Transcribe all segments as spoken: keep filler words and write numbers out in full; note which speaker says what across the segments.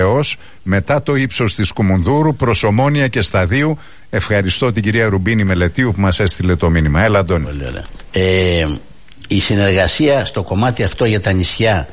Speaker 1: μετά το ύψος της Κουμουνδούρου προς Ομόνια και Σταδίου. Ευχαριστώ την κυρία Ρουμπίνη Μελετίου που μας έστειλε το μήνυμα. Έλα, Αντώνη.
Speaker 2: Ε, η συνεργασία στο κομμάτι αυτό για τα νησιά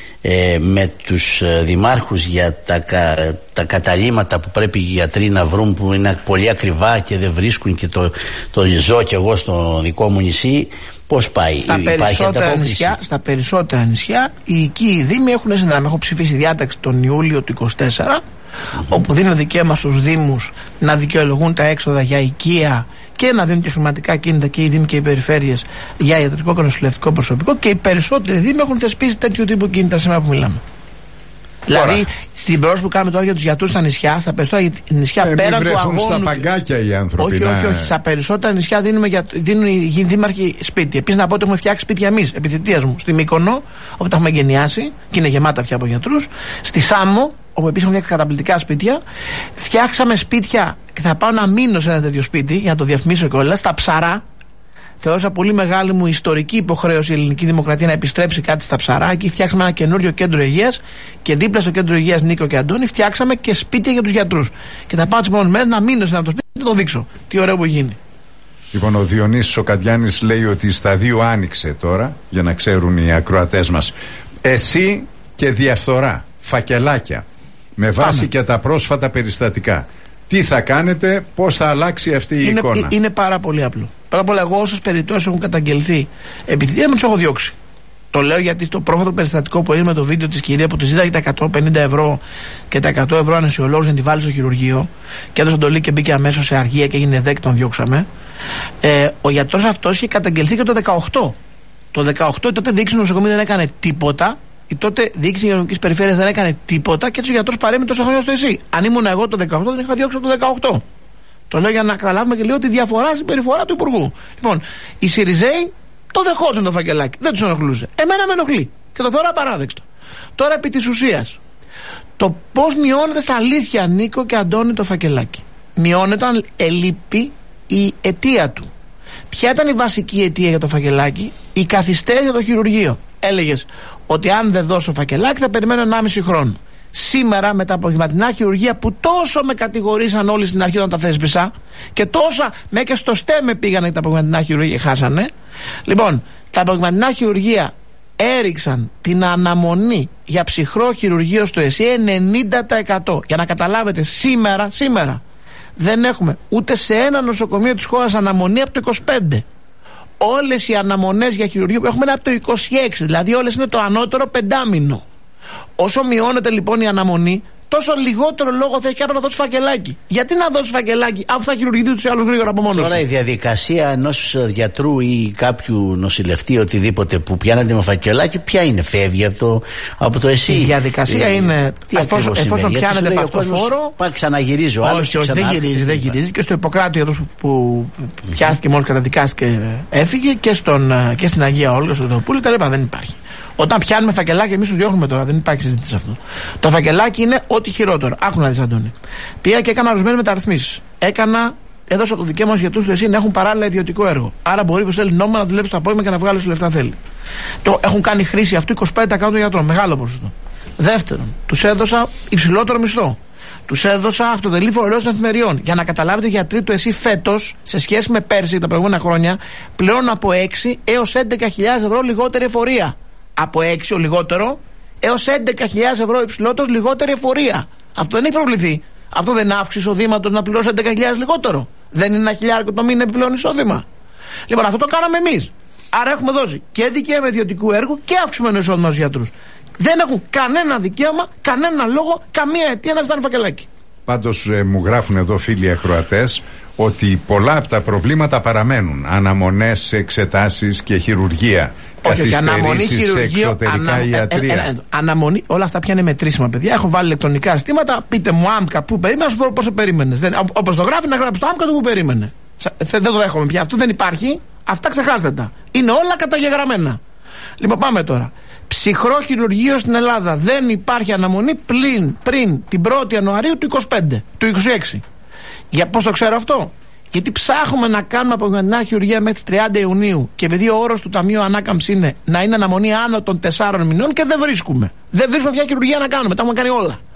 Speaker 2: ε, με τους δημάρχους για τα, τα καταλύματα που πρέπει οι γιατροί να βρουν, που είναι πολύ ακριβά και δεν βρίσκουν, και το, το ζω κι εγώ στο δικό μου νησί. Πώς πάει?
Speaker 3: Στα περισσότερα, νησιά, στα περισσότερα νησιά οι οικοί δήμοι έχουν συνδράμει. Έχω ψηφίσει διάταξη τον Ιούλιο του είκοσι τέσσερα, mm-hmm. όπου δίνει δικαίωμα στους δήμους να δικαιολογούν τα έξοδα για οικία και να δίνουν και χρηματικά κίνητα και οι δήμοι και οι περιφέρειες για ιατρικό και νοσηλευτικό προσωπικό, και οι περισσότεροι δήμοι έχουν θεσπίσει τέτοιου τύπου κίνητα σήμερα που μιλάμε. Δηλαδή, Ωρα. στην περίπτωση που κάνουμε τώρα για τους γιατρούς στα νησιά, στα περισσότερα νησιά ε, πέρα του αγώνου.
Speaker 1: Στα παγκάκια οι άνθρωποι.
Speaker 3: Όχι, όχι, όχι. Στα περισσότερα νησιά δίνουμε για, δίνουν οι δήμαρχοι σπίτι. Επίσης, να πω ότι έχουμε φτιάξει σπίτια εμείς, επί θητείας μου, στη Μύκονο, όπου τα έχουμε εγκαινιάσει και είναι γεμάτα πια από γιατρούς. Στη Σάμο, όπου επίσης έχουμε φτιάξει καταπληκτικά σπίτια. Φτιάξαμε σπίτια και θα πάω να μείνω σε ένα τέτοιο σπίτι, για να το διαφημίσω κιόλας, στα Ψαρά. Θεώρησα πολύ μεγάλη μου ιστορική υποχρέωση η ελληνική δημοκρατία να επιστρέψει κάτι στα Ψαρά. Εκεί φτιάξαμε ένα καινούριο κέντρο υγείας και δίπλα στο κέντρο υγείας, Νίκο και Αντώνη, φτιάξαμε και σπίτια για τους γιατρούς. Και θα πάω τις επόμενες μέρες να μείνω σε ένα το σπίτι και να το δείξω. Τι ωραίο που γίνει.
Speaker 1: Λοιπόν, ο Διονύσης ο Καντιάνης λέει ότι στα δύο άνοιξε τώρα, για να ξέρουν οι ακροατές μας. Εσύ και διαφθορά, φακελάκια, με βάση Πάμε. και τα πρόσφατα περιστατικά. Τι θα κάνετε, πώς θα αλλάξει αυτή η
Speaker 3: είναι,
Speaker 1: εικόνα?
Speaker 3: Είναι πάρα πολύ απλό. Πάρα πολλά, εγώ όσες περιπτώσεις έχουν καταγγελθεί επειδή δεν τους έχω διώξει. Το λέω γιατί το πρόσφατο περιστατικό που έγινε με το βίντεο της κυρία που τη ζήταγε τα εκατόν πενήντα ευρώ και τα εκατό ευρώ ανεσιολόγους να τη βάλει στο χειρουργείο και έδωσε εντολή και μπήκε αμέσως σε αργία και έγινε δέκ, τον διώξαμε. Ε, ο γιατρός αυτός είχε καταγγελθεί και το δεκαοκτώ. Το δεκαοκτώ τότε διοίκηση νοσοκομείου δεν έκανε τίποτα. Η τότε διοίκηση υγειονομικής περιφέρειας δεν έκανε τίποτα και έτσι ο γιατρός παρέμεινε τόσα χρόνια στο ΕΣΥ. Αν ήμουν εγώ το δεκαοκτώ, δεν είχα διώξει το δεκαοκτώ. Το λέω για να καταλάβουμε και λίγο τη διαφορά στην περιφορά του Υπουργού. Λοιπόν, οι Σιριζέοι το δεχόταν το φακελάκι. Δεν τους ενοχλούσε. Εμένα με ενοχλεί. Και το θεωρώ απαράδεκτο. Τώρα επί της ουσίας. Το πώς μειώνεται στα αλήθεια, Νίκο και Αντώνη, το φακελάκι. Μειώνεται αν ελείπει η αιτία του. Ποια ήταν η βασική αιτία για το φακελάκι? Η καθυστέρηση για το χειρουργείο. Έλεγες ότι αν δεν δώσω φακελάκι θα περιμένω ενάμιση χρόνο. Σήμερα με τα απογευματινά χειρουργεία που τόσο με κατηγορήσαν όλοι στην αρχή όταν τα θέσπισα και τόσα με και στο στέμε πήγανε τα απογευματινά χειρουργεία, χάσανε. Λοιπόν, τα απογευματινά χειρουργεία έριξαν την αναμονή για ψυχρό χειρουργείο στο ΕΣΥ ενενήντα τοις εκατό. Για να καταλάβετε, σήμερα, σήμερα δεν έχουμε ούτε σε ένα νοσοκομείο της χώρας αναμονή από το είκοσι πέντε. Όλες οι αναμονές για χειρουργείο που έχουμε είναι από το είκοσι έξι, δηλαδή όλες είναι το ανώτερο πεντάμινο. Όσο μειώνεται λοιπόν η αναμονή, τόσο λιγότερο λόγο θα έχει κάποιο να δώσει φακελάκι. Γιατί να δώσει φακελάκι, αφού θα χειρουργηθεί τους άλλους γρήγορα από μόνος.
Speaker 2: Τώρα η διαδικασία ενός γιατρού ή κάποιου νοσηλευτή, οτιδήποτε που πιάνεται με φακελάκι, ποια είναι? Φεύγει από το, από το ΕΣΥ.
Speaker 3: Η διαδικασία ε, είναι. Εφόσον, εφόσον πιάνεται από αυτό το φόρο.
Speaker 2: Πάει, ξαναγυρίζει ο άλλος.
Speaker 3: Όχι, όχι, δεν γυρίζει, δεν γυρίζει. Και στο Ιπποκράτιο που, που πιάστηκε, μόλις καταδικάστηκε, έφυγε, και, στον, και στην Αγία Όλγα, στο Δοπούλου, τα λοιπά. Δεν υπάρχει. Όταν πιάνουμε φακελάκι, εμείς τους διώχνουμε τώρα. Δεν υπάρχει συζήτηση αυτό. Το φακελάκι είναι ό,τι χειρότερο. Άκου να δεις, Αντώνη. Πήγα και έκανα ορισμένες μεταρρυθμίσεις. Έκανα, έδωσα το δικαίωμα στους γιατρούς του ΕΣΥ να έχουν παράλληλα ιδιωτικό έργο. Άρα μπορεί που θέλει νόμιμα να δουλέψει το απόγευμα και να βγάλει όσο λεφτά θέλει. Το έχουν κάνει χρήση αυτού είκοσι πέντε τοις εκατό των γιατρών. Μεγάλο ποσοστό. Δεύτερον, τους έδωσα υψηλότερο μισθό. Τους έδωσα αυτοτελή φορολόγηση των εφημεριών. Για να καταλάβετε, οι γιατροί του ΕΣΥ φέτος, σε σχέση με πέρσι τα προηγούμενα χρόνια, πλέον από έξι έως έντεκα χιλιάδες ευρώ λιγότερη εφορία. Από έξι ο λιγότερο έως έντεκα χιλιάδες ευρώ υψηλότερος λιγότερη εφορία. Αυτό δεν έχει προβληθεί. Αυτό δεν είναι αύξηση εισοδήματος να πληρώσει έντεκα χιλιάδες λιγότερο? Δεν είναι ένα χιλιάρικο το μήνα επιπλέον εισόδημα? Λοιπόν, αυτό το κάναμε εμείς. Άρα έχουμε δώσει και δικαίωμα ιδιωτικού έργου και αυξημένο εισόδημα στους γιατρούς. Δεν έχουν κανένα δικαίωμα, κανένα λόγο, καμία αιτία να ζητάνε φακελάκι.
Speaker 1: Πάντως ε, μου γράφουν εδώ φίλοι ακροατές ότι πολλά από τα προβλήματα παραμένουν. Αναμονές, εξετάσεις και χειρουργία. Καθυστερήσεις σε εξωτερικά ανα, ιατρία. Ε, ε, ε, αναμονή, όλα αυτά πια είναι μετρήσιμα, παιδιά. Έχω βάλει ηλεκτρονικά συστήματα. Πείτε μου άμκα που περίμενε, να σου πω πόσο περίμενε. Όπως το γράφει, να γράψει το άμκα του που περίμενε. Δεν το δέχομαι πια. Αυτό δεν υπάρχει. Αυτά ξεχάστε τα. Είναι όλα καταγεγραμμένα. Λοιπόν, πάμε τώρα. Ψυχρό χειρουργείο στην Ελλάδα. Δεν υπάρχει αναμονή πλην, πριν την πρώτη Ιανουαρίου του είκοσι πέντε, του είκοσι έξι. Για πώς το ξέρω αυτό? Γιατί ψάχνουμε να κάνουμε απογευματινά χειρουργία μέχρι τριάντα Ιουνίου και επειδή ο όρος του Ταμείου Ανάκαμψης είναι να είναι αναμονή άνω των τεσσάρων μηνών και δεν βρίσκουμε. Δεν βρίσκουμε ποια χειρουργία να κάνουμε. Τα έχουμε κάνει όλα.